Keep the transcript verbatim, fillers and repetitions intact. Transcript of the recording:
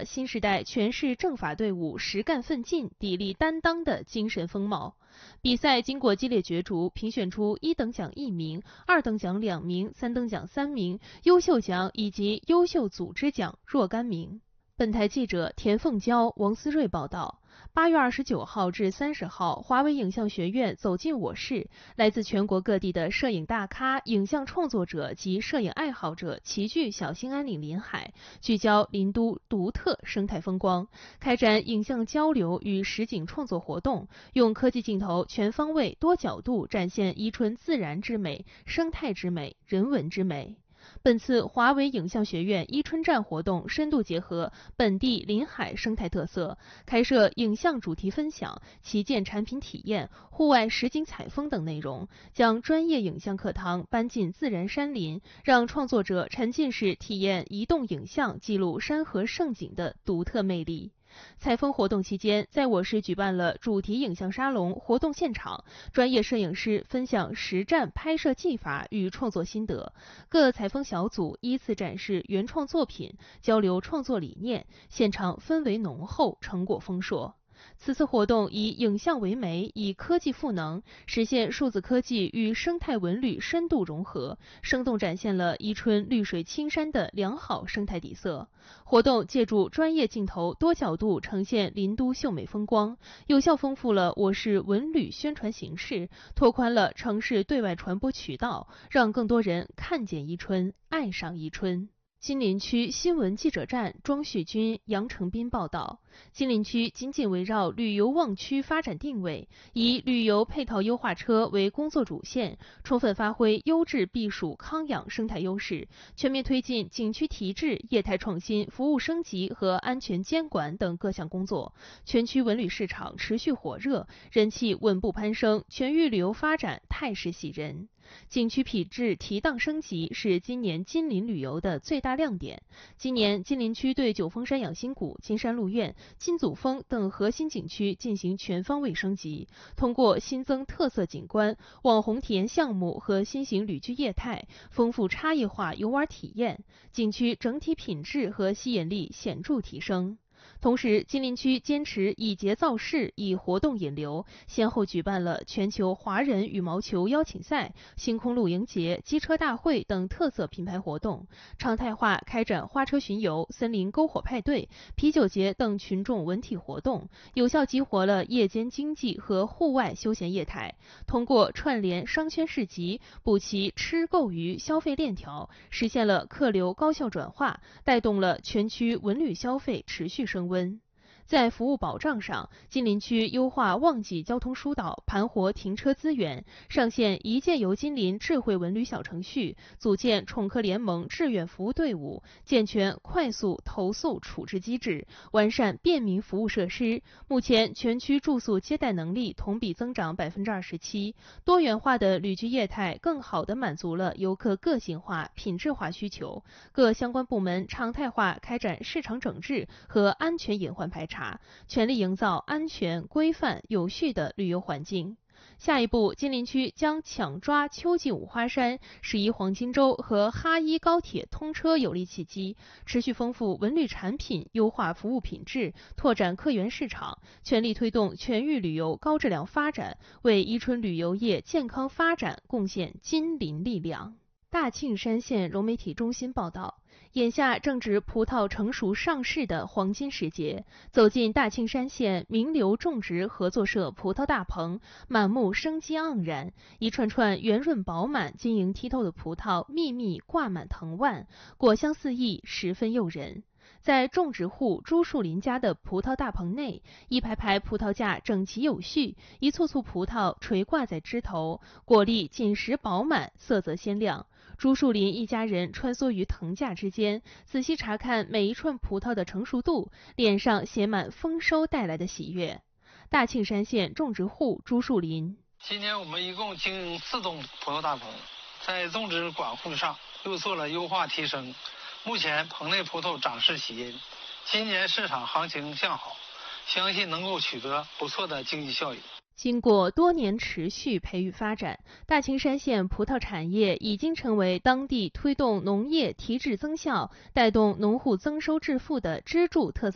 新时代全市政法队伍实干奋进、砥砺担当的精神风貌。比赛经过激烈角逐，评选出一等奖一名、二等奖两名、三等奖三名、优秀奖以及优秀组织奖若干名。本台记者田凤娇、王思睿报道。八月二十九号至三十号，华为影像学院走进我市，来自全国各地的摄影大咖、影像创作者及摄影爱好者齐聚小兴安岭临海，聚焦林都独特生态风光，开展影像交流与实景创作活动，用科技镜头全方位、多角度展现宜春自然之美、生态之美、人文之美。本次华为影像学院伊春站活动深度结合本地临海生态特色，开设影像主题分享、旗舰产品体验、户外实景采风等内容，将专业影像课堂搬进自然山林，让创作者沉浸式体验移动影像记录山河胜景的独特魅力。采风活动期间，在我市举办了主题影像沙龙活动现场，专业摄影师分享实战拍摄技法与创作心得，各采风小组依次展示原创作品，交流创作理念，现场氛围浓厚，成果丰硕。此次活动以影像为媒，以科技赋能，实现数字科技与生态文旅深度融合，生动展现了宜春绿水青山的良好生态底色。活动借助专业镜头多角度呈现林都秀美风光，有效丰富了我市文旅宣传形式，拓宽了城市对外传播渠道，让更多人看见宜春，爱上宜春。金陵区新闻记者站庄旭军、杨成斌报道。金陵区紧紧围绕旅游旺区发展定位，以旅游配套优化车为工作主线，充分发挥优质避暑康养生态优势，全面推进景区提质、业态创新、服务升级和安全监管等各项工作。全区文旅市场持续火热，人气稳步攀升，全域旅游发展态势喜人。景区品质提档升级是今年金陵旅游的最大亮点。今年金陵区对九峰山养心谷、金山鹿苑、金祖峰等核心景区进行全方位升级，通过新增特色景观、网红体验项目和新型旅居业态，丰富差异化游玩体验，景区整体品质和吸引力显著提升。同时，金陵区坚持以节造势、以活动引流，先后举办了全球华人羽毛球邀请赛、星空露营节、机车大会等特色品牌活动，常态化开展花车巡游、森林篝火派对、啤酒节等群众文体活动，有效激活了夜间经济和户外休闲业态。通过串联商圈市集，补齐吃购娱消费链条，实现了客流高效转化，带动了全区文旅消费持续升温。在服务保障上，金陵区优化旺季交通疏导，盘活停车资源，上线一键游金陵智慧文旅小程序，组建宠客联盟志愿服务队伍，健全快速投诉处置机制，完善便民服务设施。目前，全区住宿接待能力同比增长百分之二十七，多元化的旅居业态更好地满足了游客个性化、品质化需求。各相关部门常态化开展市场整治和安全隐患排查。全力营造安全、规范、有序的旅游环境。下一步，金陵区将抢抓秋季五花山、十一黄金周和哈一高铁通车有力契机，持续丰富文旅产品，优化服务品质，拓展客源市场，全力推动全域旅游高质量发展，为宜春旅游业健康发展贡献金陵力量。大庆山县融媒体中心报道。眼下正值葡萄成熟上市的黄金时节，走进大庆山县名流种植合作社葡萄大棚，满目生机盎然，一串串圆润饱满、晶莹剔透的葡萄密密挂满藤蔓，果香四溢，十分诱人。在种植户朱树林家的葡萄大棚内，一排排葡萄架整齐有序，一簇簇葡萄垂挂在枝头，果粒紧实饱满，色泽鲜亮。朱树林一家人穿梭于藤架之间，仔细查看每一串葡萄的成熟度，脸上写满丰收带来的喜悦。大庆山县种植户朱树林： 今年我们一共经营四栋葡萄大棚，在种植管控上又做了优化提升。目前棚内葡萄长势喜殷，今年市场行情向好，相信能够取得不错的经济效益。 经过多年持续培育发展，大庆山县葡萄产业已经成为当地推动农业提质增效、带动农户增收致富的支柱特色。